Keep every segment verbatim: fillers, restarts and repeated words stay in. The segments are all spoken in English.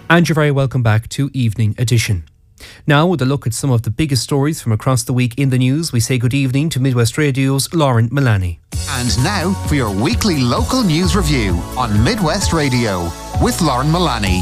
And you're very welcome back to Evening Edition. Now, with a look at some of the biggest stories from across the week in the news, we say good evening to Midwest Radio's Lauren Mullaney. And now for your weekly local news review on Midwest Radio with Lauren Mullaney.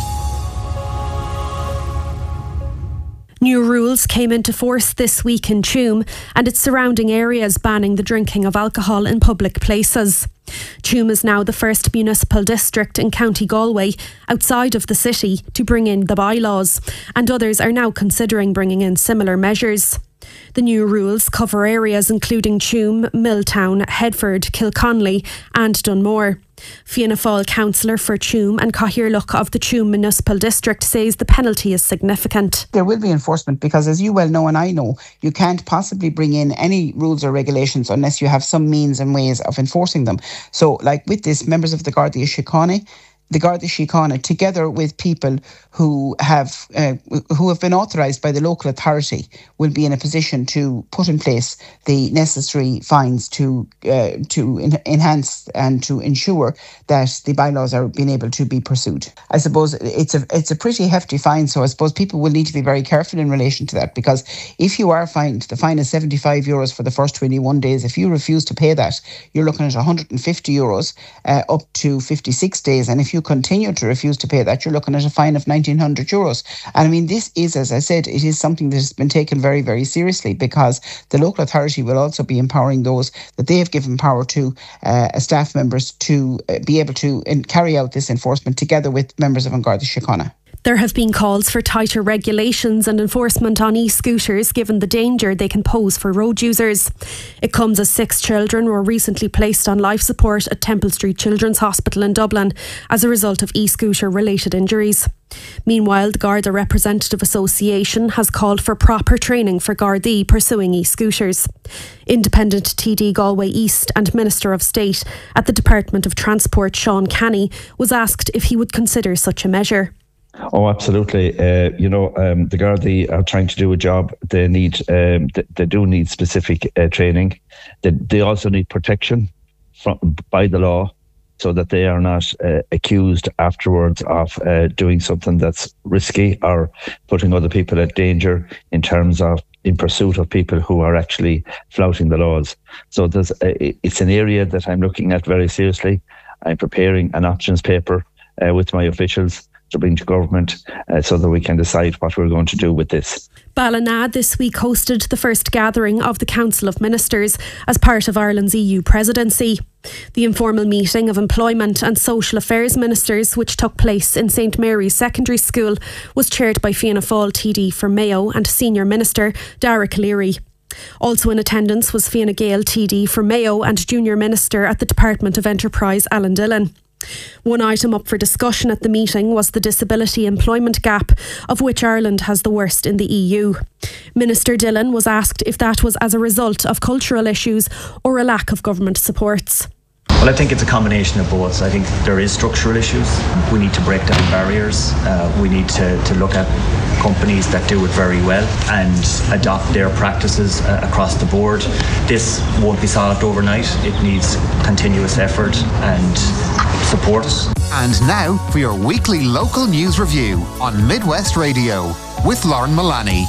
New rules came into force this week in Tuam and its surrounding areas, banning the drinking of alcohol in public places. Tuam is now the first municipal district in County Galway outside of the city to bring in the bylaws, and others are now considering bringing in similar measures. The new rules cover areas including Tuam, Milltown, Headford, Kilconnelly and Dunmore. Fianna Fáil councillor for Tuam and Cathaoirleach of the Tuam Municipal District says the penalty is significant. There will be enforcement because, as you well know and I know, you can't possibly bring in any rules or regulations unless you have some means and ways of enforcing them. So, like with this, members of the Gardaí Síochána, the Garda Síochána, together with people who have uh, who have been authorised by the local authority, will be in a position to put in place the necessary fines to uh, to en- enhance and to ensure that the bylaws are being able to be pursued. I suppose it's a it's a pretty hefty fine, so I suppose people will need to be very careful in relation to that, because if you are fined, the fine is seventy-five euros for the first twenty-one days. If you refuse to pay that, you're looking at one hundred fifty euros uh, up to fifty-six days, and if you continue to refuse to pay that, you're looking at a fine of nineteen hundred euros. And I mean, this is, as I said, it is something that has been taken very, very seriously, because the local authority will also be empowering those that they have given power to, uh, staff members, to uh, be able to uh, carry out this enforcement together with members of An Garda Síochána. There have been calls for tighter regulations and enforcement on e-scooters, given the danger they can pose for road users. It comes as six children were recently placed on life support at Temple Street Children's Hospital in Dublin as a result of e-scooter related injuries. Meanwhile, the Garda Representative Association has called for proper training for Gardaí pursuing e-scooters. Independent T D Galway East and Minister of State at the Department of Transport, Sean Canny, was asked if he would consider such a measure. Oh, absolutely. Uh, you know, um, the Gardaí are trying to do a job. They need, um, they, they do need specific uh, training. They, they also need protection from by the law, so that they are not uh, accused afterwards of uh, doing something that's risky or putting other people at danger in terms of in pursuit of people who are actually flouting the laws. So there's a, it's an area that I'm looking at very seriously. I'm preparing an options paper uh, with my officials to bring to government uh, so that we can decide what we're going to do with this. Ballina this week hosted the first gathering of the Council of Ministers as part of Ireland's E U presidency. The informal meeting of Employment and Social Affairs Ministers, which took place in St Mary's Secondary School, was chaired by Fianna Fáil T D for Mayo and Senior Minister Dara Calleary. Also in attendance was Fianna Gael T D for Mayo and Junior Minister at the Department of Enterprise, Alan Dillon. One item up for discussion at the meeting was the disability employment gap, of which Ireland has the worst in the E U. Minister Dillon was asked if that was as a result of cultural issues or a lack of government supports. Well, I think it's a combination of both. I think there is structural issues. We need to break down barriers. Uh, we need to, to look at companies that do it very well and adopt their practices uh, across the board. This won't be solved overnight. It needs continuous effort and support. And now for your weekly local news review on Midwest Radio with Lauren Mullaney.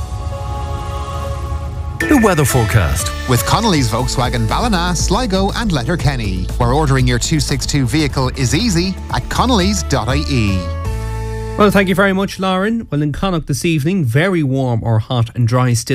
The weather forecast with Connolly's Volkswagen Ballina, Sligo and Letterkenny, where ordering your two sixty-two vehicle is easy at connellys dot I E. Well, thank you very much, Lauren. Well, in Connacht this evening, very warm or hot and dry still.